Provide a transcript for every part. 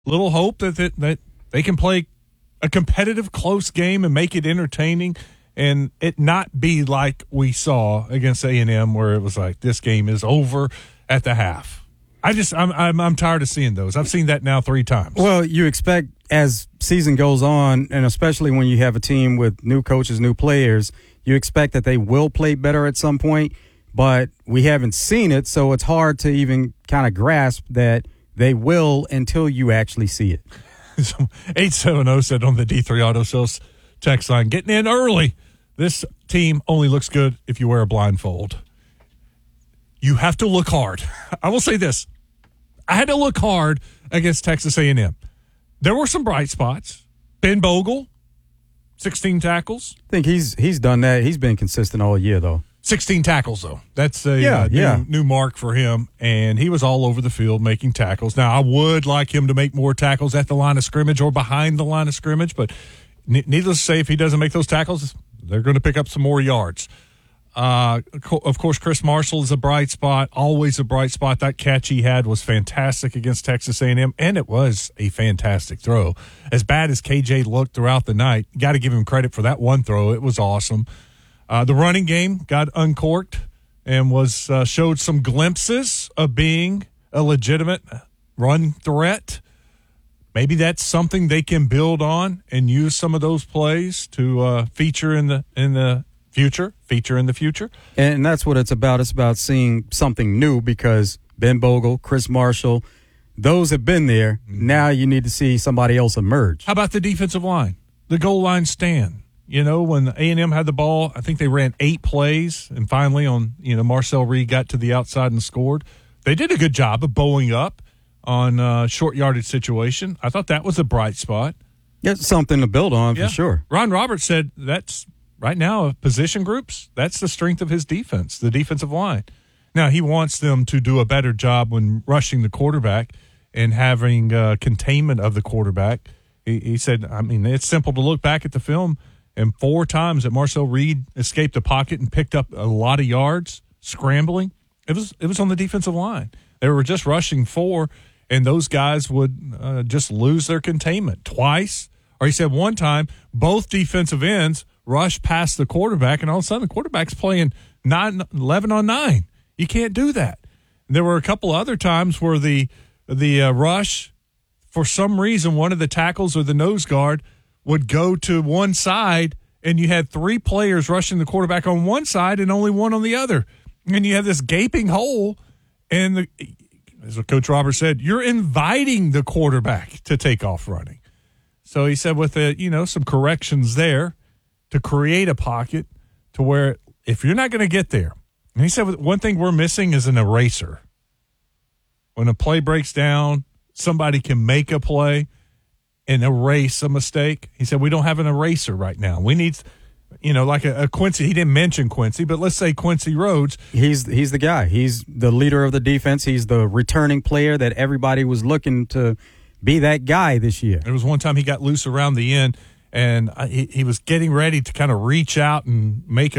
little hope that they can play a competitive, close game and make it entertaining and it not be like we saw against A&M where it was like this game is over at the half. I'm tired of seeing those. I've seen that now 3 times. Well, you expect as season goes on, and especially when you have a team with new coaches, new players, you expect that they will play better at some point, but we haven't seen it, so it's hard to even kind of grasp that they will until you actually see it. 870 said on the D3 Auto Sales text line, getting in early. This team only looks good if you wear a blindfold. You have to look hard. I will say this. I had to look hard against Texas A&M. There were some bright spots. Ben Bogle, 16 tackles. I think he's done that. He's been consistent all year, though. 16 tackles, though. That's a new mark for him, and he was all over the field making tackles. Now, I would like him to make more tackles at the line of scrimmage or behind the line of scrimmage, but needless to say, if he doesn't make those tackles, they're going to pick up some more yards. Of course, Chris Marshall is a bright spot, always a bright spot. That catch he had was fantastic against Texas A&M, and it was a fantastic throw. As bad as KJ looked throughout the night, got to give him credit for that one throw. It was awesome. The running game got uncorked and was showed some glimpses of being a legitimate run threat. Maybe that's something they can build on and use some of those plays to feature in the future. And that's what it's about. It's about seeing something new because Ben Bogle, Chris Marshall, those have been there. Mm-hmm. Now you need to see somebody else emerge. How about the defensive line? The goal line stand. You know, when A&M had the ball, I think they ran 8 plays, and finally Marcel Reed got to the outside and scored. They did a good job of bowing up on short yardage situation. I thought that was a bright spot. It's something to build on for sure. Ron Roberts said that's right now position groups, that's the strength of his defense, the defensive line. Now, he wants them to do a better job when rushing the quarterback and having containment of the quarterback. He said, I mean, it's simple to look back at the film, and 4 times that Marcel Reed escaped the pocket and picked up a lot of yards scrambling, it was on the defensive line. They were just rushing 4, and those guys would just lose their containment twice. Or he said one time, both defensive ends rushed past the quarterback, and all of a sudden the quarterback's playing 11 on 9. You can't do that. And there were a couple other times where the rush, for some reason, one of the tackles or the nose guard would go to one side, and you had 3 players rushing the quarterback on one side and only one on the other. And you have this gaping hole, and as Coach Roberts said, you're inviting the quarterback to take off running. So he said with some corrections there to create a pocket to where if you're not going to get there, and he said one thing we're missing is an eraser. When a play breaks down, somebody can make a play and erase a mistake. He said we don't have an eraser right now. We need, like a Quincy. He didn't mention Quincy, but let's say Quincy Rhodes. He's the guy. He's the leader of the defense. He's the returning player that everybody was looking to be that guy this year. There was one time he got loose around the end, and he was getting ready to kind of reach out and make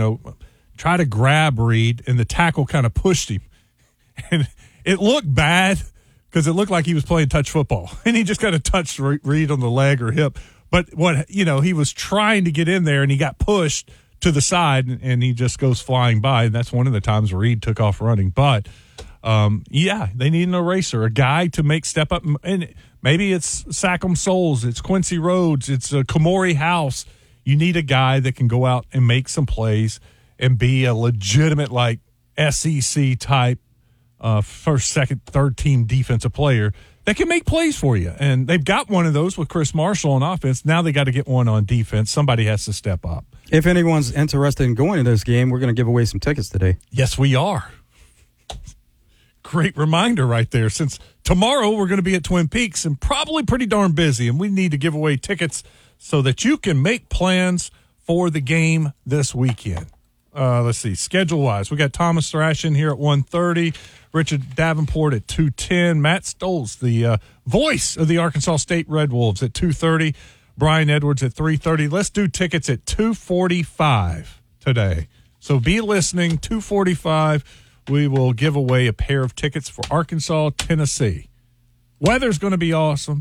try to grab Reed, and the tackle kind of pushed him. And it looked bad because it looked like he was playing touch football, and he just kind of touched Reed on the leg or hip. But he was trying to get in there, and he got pushed to the side, and he just goes flying by. And that's one of the times Reed took off running. But, they need an eraser, a guy to make step up. And maybe it's Sackham Souls, it's Quincy Rhodes, it's Kamori House. You need a guy that can go out and make some plays and be a legitimate, like, SEC type first, second, third team defensive player that can make plays for you. And they've got one of those with Chris Marshall on offense. Now they got to get one on defense. Somebody has to step up. If anyone's interested in going to this game, we're going to give away some tickets today. Yes, we are. Great reminder right there, since tomorrow we're going to be at Twin Peaks and probably pretty darn busy, and we need to give away tickets so that you can make plans for the game this weekend. Let's see, schedule-wise, we got Thomas Thrash in here at 1:30, Richard Davenport at 2:10, Matt Stoles, the voice of the Arkansas State Red Wolves, at 2:30, Brian Edwards at 3:30. Let's do tickets at 2:45 today. So be listening, 2:45. We will give away a pair of tickets for Arkansas, Tennessee. Weather's going to be awesome.